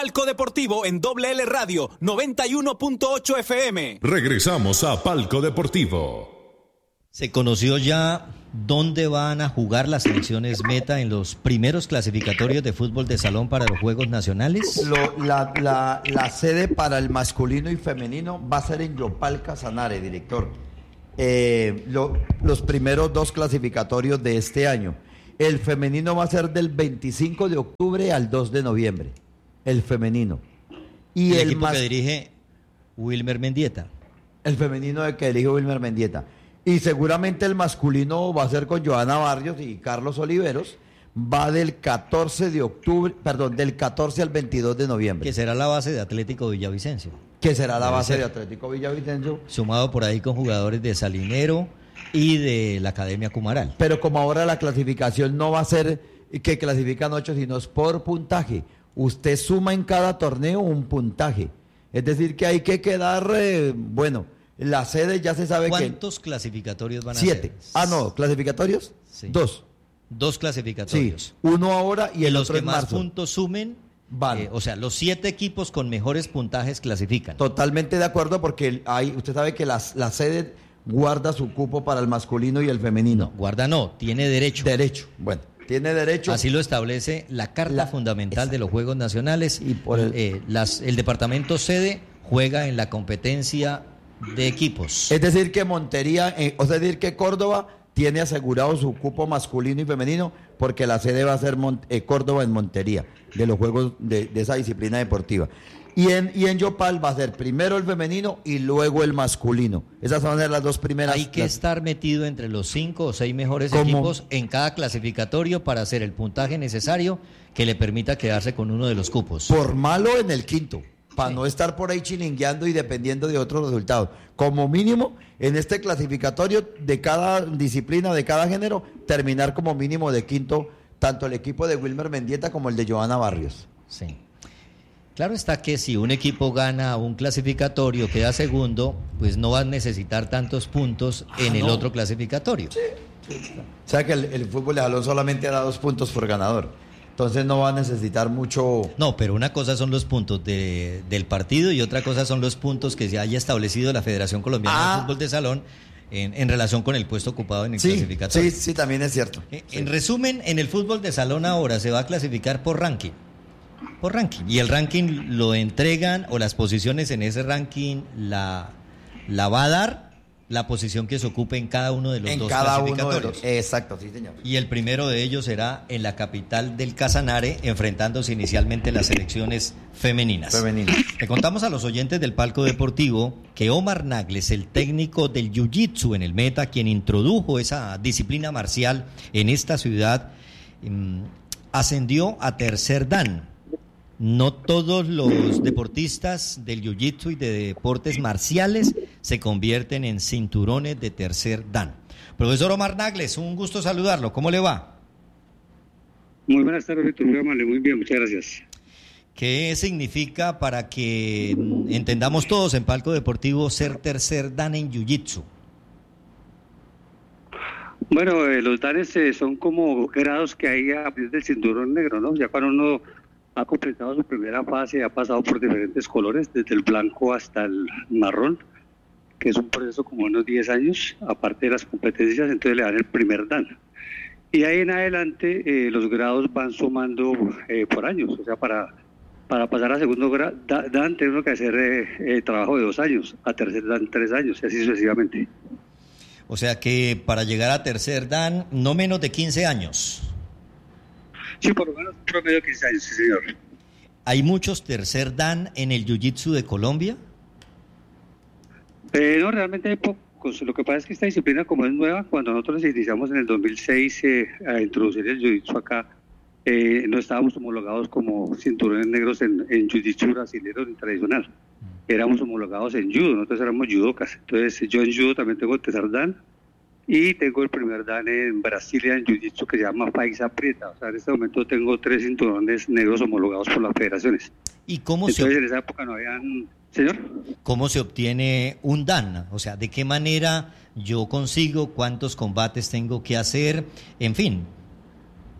Palco Deportivo en WL Radio 91.8 FM. Regresamos a Palco Deportivo. ¿Se conoció ya dónde van a jugar las selecciones meta en los primeros clasificatorios de fútbol de salón para los Juegos Nacionales? La sede para el masculino y femenino va a ser en Yopal Casanare, director. Los primeros 2 clasificatorios de este año. El femenino va a ser del 25 de octubre al 2 de noviembre. El femenino. Y el equipo que dirige Wilmer Mendieta. El femenino que dirige Wilmer Mendieta. Y seguramente el masculino va a ser con Johanna Barrios y Carlos Oliveros. Va del 14 de octubre, perdón, del 14 al 22 de noviembre. Que será la base de Atlético Villavicencio. Que será la base de Atlético Villavicencio. Sumado por ahí con jugadores de Salinero y de la Academia Cumaral. Pero como ahora la clasificación no va a ser que clasifican 8, sino es por puntaje. Usted suma en cada torneo un puntaje. Es decir, que hay que quedar, la sede ya se sabe. ¿Cuántos clasificatorios van a 7. ser? ¿Clasificatorios? Sí. 2. 2 clasificatorios. Sí, uno ahora y el los otro que en más marzo. puntos sumen, vale. O sea, los 7 equipos con mejores puntajes clasifican. Totalmente de acuerdo, porque usted sabe que la sede guarda su cupo para el masculino y el femenino. No, guarda no, tiene derecho. Bueno. Tiene derecho. Así lo establece la Carta Fundamental de los Juegos Nacionales. Y por el departamento sede juega en la competencia de equipos. Es decir, que Montería, es decir, que Córdoba tiene asegurado su cupo masculino y femenino, porque la sede va a ser Córdoba en Montería, de los Juegos de esa disciplina deportiva. Y en Yopal va a ser primero el femenino y luego el masculino. Esas van a ser las 2 primeras. Hay que estar metido entre los 5 o 6 mejores equipos en cada clasificatorio para hacer el puntaje necesario que le permita quedarse con uno de los cupos. Por malo en el quinto, para no estar por ahí chilingueando y dependiendo de otros resultados. Como mínimo, en este clasificatorio de cada disciplina, de cada género, terminar como mínimo de quinto, tanto el equipo de Wilmer Mendieta como el de Johanna Barrios. Sí. Claro está que si un equipo gana un clasificatorio, queda segundo, pues no va a necesitar tantos puntos en el otro clasificatorio. Sí. O sea que el fútbol de salón solamente da 2 puntos por ganador. Entonces no va a necesitar mucho. No, pero una cosa son los puntos del partido y otra cosa son los puntos que se haya establecido la Federación Colombiana de Fútbol de Salón en relación con el puesto ocupado en el clasificatorio. Sí, también es cierto. En resumen, en el fútbol de salón ahora se va a clasificar por ranking. Por ranking. Y el ranking lo entregan, o las posiciones en ese ranking la va a dar la posición que se ocupe en cada uno de los 2 clasificatorios. Exacto, sí, señor. Y el primero de ellos será en la capital del Casanare, enfrentándose inicialmente las selecciones femeninas. Le contamos a los oyentes del Palco Deportivo que Omar Nagles, el técnico del Jiu-Jitsu en el Meta, quien introdujo esa disciplina marcial en esta ciudad, ascendió a tercer dan. No todos los deportistas del jiu-jitsu y de deportes marciales se convierten en cinturones de tercer dan. Profesor Omar Nagles, un gusto saludarlo. ¿Cómo le va? Muy buenas tardes, Víctor. Muy amable, muy bien, muchas gracias. ¿Qué significa, para que entendamos todos en Palco Deportivo, ser tercer dan en jiu-jitsu? Bueno, los danes son como grados que hay a partir del cinturón negro, ¿no? Ya cuando uno ha completado su primera fase, ha pasado por diferentes colores, desde el blanco hasta el marrón, que es un proceso como unos 10 años, aparte de las competencias, entonces le dan el primer dan. Y ahí en adelante los grados van sumando por años, o sea, para pasar a segundo dan tenemos que hacer trabajo de 2 años, a tercer dan 3 años, y así sucesivamente. O sea que para llegar a tercer dan, no menos de 15 años. Sí, por lo menos un promedio de 15 años, sí, señor. ¿Hay muchos tercer dan en el jiu-jitsu de Colombia? No, realmente hay pocos. Lo que pasa es que esta disciplina, como es nueva, cuando nosotros iniciamos en el 2006 a introducir el jiu-jitsu acá, no estábamos homologados como cinturones negros en jiu-jitsu brasilero ni tradicional. Éramos homologados en judo, nosotros éramos judocas. Entonces yo en judo también tengo el tercer dan. Y tengo el primer dan en Brasilia en Jiu-Jitsu que se llama Paisa Prieta. O sea, en este momento tengo 3 cinturones negros homologados por las federaciones. ¿Y cómo entonces en esa época no habían... ¿Señor? ¿Cómo se obtiene un dan? O sea, ¿de qué manera yo consigo? ¿Cuántos combates tengo que hacer? En fin.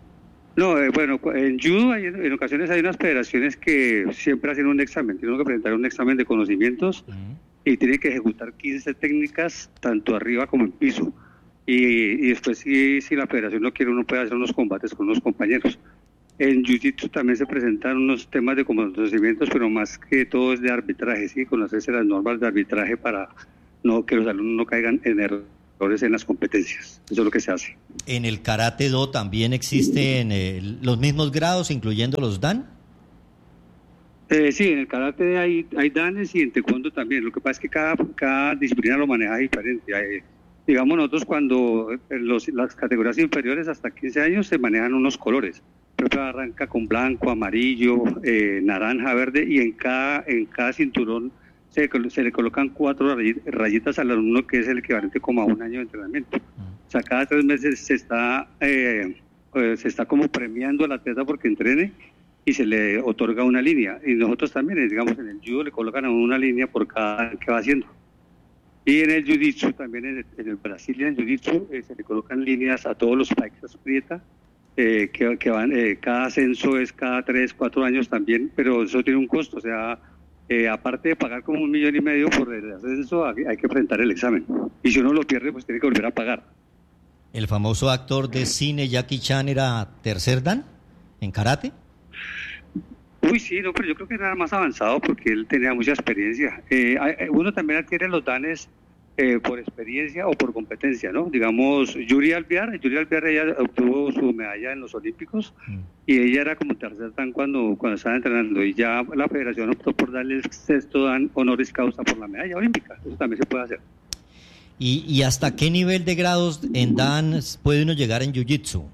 No, bueno, en judo en ocasiones hay unas federaciones que siempre hacen un examen, tienen que presentar un examen de conocimientos y tienen que ejecutar 15 técnicas, tanto arriba como en piso. Y después, si la federación no quiere, uno puede hacer unos combates con unos compañeros. En Jiu-Jitsu también se presentan unos temas de conocimientos, pero más que todo es de arbitraje, ¿sí? Conocerse las normas de arbitraje para que los alumnos no caigan en errores en las competencias. Eso es lo que se hace. ¿En el Karate Do también existen los mismos grados, incluyendo los Dan? Sí, en el Karate hay danes y en Taekwondo también. Lo que pasa es que cada disciplina lo maneja diferente. Digamos, nosotros cuando las categorías inferiores hasta 15 años se manejan unos colores. Por ejemplo, arranca con blanco, amarillo, naranja, verde, y en cada cinturón se le colocan 4 rayitas al alumno, que es el equivalente como a un año de entrenamiento. O sea, cada 3 meses se está como premiando al atleta porque entrene y se le otorga una línea. Y nosotros también, digamos, en el judo le colocan a una línea por cada que va haciendo. Y en el jiu-jitsu, también en el Brazilian jiu-jitsu, se le colocan líneas a todos los faixas prieta, que van, cada ascenso es cada 3, 4 años también, pero eso tiene un costo, o sea, aparte de pagar como 1,5 millones por el ascenso, hay que presentar el examen. Y si uno lo pierde, pues tiene que volver a pagar. ¿El famoso actor de cine Jackie Chan era tercer dan en karate? Uy, sí, no, pero yo creo que era más avanzado porque él tenía mucha experiencia. Uno también adquiere los danes por experiencia o por competencia, ¿no? Digamos, Yuri Alvear, ella obtuvo su medalla en los Olímpicos y ella era como tercer dan cuando estaba entrenando, y ya la federación optó por darle el sexto dan honoris causa por la medalla olímpica. Eso también se puede hacer. ¿Y hasta qué nivel de grados en dan puede uno llegar en Jiu-Jitsu?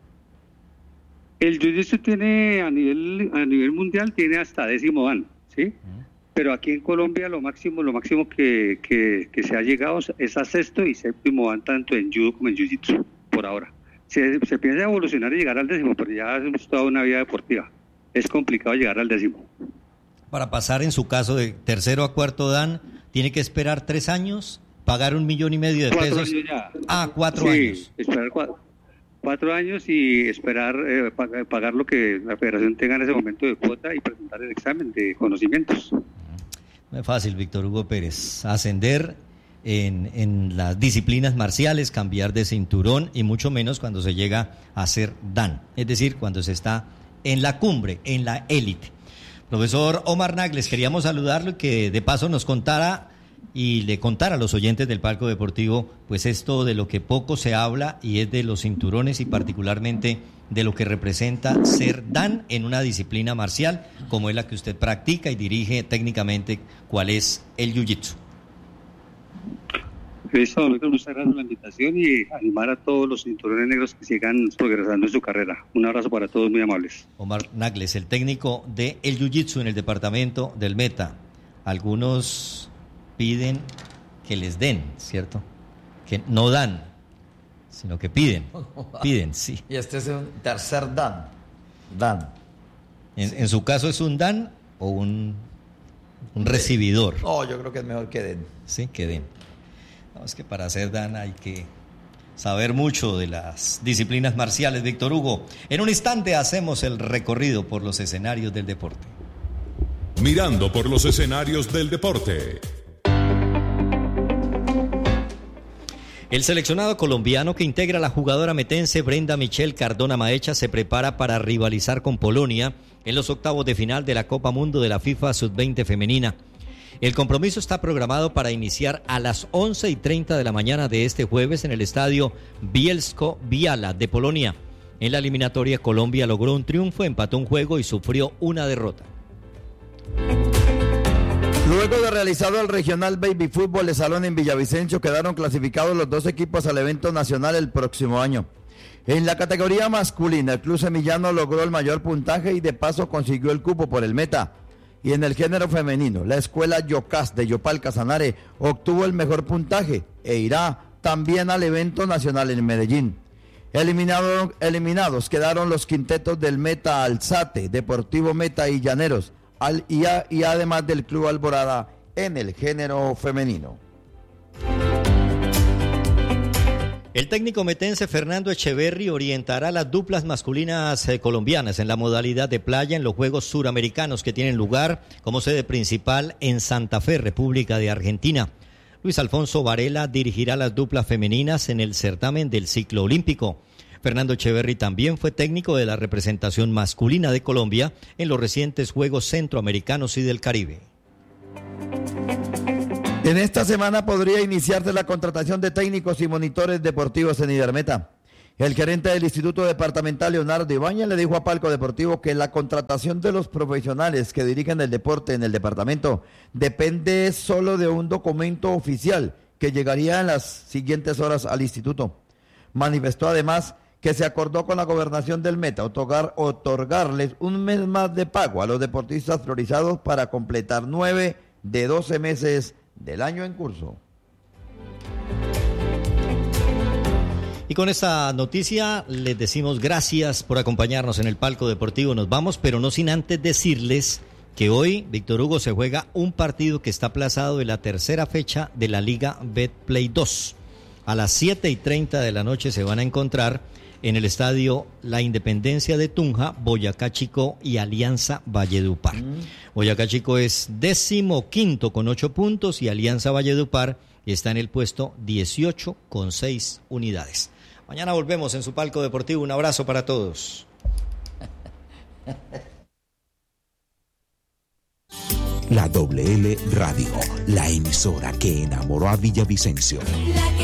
El Jiu-Jitsu tiene a nivel mundial tiene hasta 10º dan, ¿sí? Pero aquí en Colombia lo máximo que se ha llegado es a 6º y 7º dan, tanto en judo como en Jiu-Jitsu, por ahora. Se piensa evolucionar y llegar al 10º, pero ya es toda una vida deportiva. Es complicado llegar al 10º. Para pasar, en su caso, de tercero a cuarto dan, ¿tiene que esperar 3 años? ¿Pagar 1,5 millones de pesos? 4 años ya. 4 años. Esperar 4 años y esperar pagar lo que la federación tenga en ese momento de cuota y presentar el examen de conocimientos. No es fácil, Víctor Hugo Pérez, ascender en las disciplinas marciales, cambiar de cinturón, y mucho menos cuando se llega a ser dan, es decir, cuando se está en la cumbre, en la élite. Profesor Omar Nagles, queríamos saludarlo y que de paso nos contara y le contara a los oyentes del Palco Deportivo, pues esto de lo que poco se habla, y es de los cinturones y particularmente de lo que representa ser dan en una disciplina marcial como es la que usted practica y dirige técnicamente, cuál es el Jiu-Jitsu. Listo, muchas gracias por la invitación y animar a todos los cinturones negros que sigan progresando en su carrera. Un abrazo para todos, muy amables. Omar Nagles, el técnico de el Jiu-Jitsu en el departamento del Meta. Algunos piden que les den, ¿cierto? Que no dan, sino que piden, sí. Y este es un tercer dan. En su caso, ¿es un dan o un recibidor? No, yo creo que es mejor que den. Sí, que den. No, es que para ser dan hay que saber mucho de las disciplinas marciales. Víctor Hugo, en un instante hacemos el recorrido por los escenarios del deporte. Mirando por los escenarios del deporte. El seleccionado colombiano que integra la jugadora metense Brenda Michelle Cardona Maecha se prepara para rivalizar con Polonia en los octavos de final de la Copa Mundo de la FIFA Sub-20 femenina. El compromiso está programado para iniciar a las 11:30 de la mañana de este jueves en el estadio Bielsko-Biała de Polonia. En la eliminatoria, Colombia logró un triunfo, empató un juego y sufrió una derrota. Luego de realizado el regional Baby Fútbol de Salón en Villavicencio, quedaron clasificados los 2 equipos al evento nacional el próximo año. En la categoría masculina, el Club Semillano logró el mayor puntaje y de paso consiguió el cupo por el Meta. Y en el género femenino, la escuela Yocas de Yopal Casanare obtuvo el mejor puntaje e irá también al evento nacional en Medellín. Eliminados quedaron los quintetos del Meta Alzate, Deportivo Meta y Llaneros, y además del Club Alborada en el género femenino. El técnico metense Fernando Echeverri orientará las duplas masculinas colombianas en la modalidad de playa en los Juegos Suramericanos que tienen lugar como sede principal en Santa Fe, República de Argentina. Luis Alfonso Varela dirigirá las duplas femeninas en el certamen del ciclo olímpico. Fernando Echeverri también fue técnico de la representación masculina de Colombia en los recientes Juegos Centroamericanos y del Caribe. En esta semana podría iniciarse la contratación de técnicos y monitores deportivos en Ibermeta. El gerente del Instituto Departamental, Leonardo Ibáñez, le dijo a Palco Deportivo que la contratación de los profesionales que dirigen el deporte en el departamento depende solo de un documento oficial que llegaría en las siguientes horas al instituto. Manifestó además que se acordó con la gobernación del Meta otorgarles un mes más de pago a los deportistas priorizados para completar 9 de 12 meses del año en curso. Y con esta noticia les decimos gracias por acompañarnos en el Palco Deportivo. Nos vamos, pero no sin antes decirles que hoy, Víctor Hugo, se juega un partido que está aplazado de la tercera fecha de la Liga Betplay 2. A las 7:30 de la noche se van a encontrar en el estadio La Independencia de Tunja, Boyacá Chico y Alianza Valledupar. Boyacá Chico es 15º con 8 puntos y Alianza Valledupar está en el puesto 18 con 6 unidades. Mañana volvemos en su Palco Deportivo. Un abrazo para todos. La WL Radio, la emisora que enamoró a Villavicencio.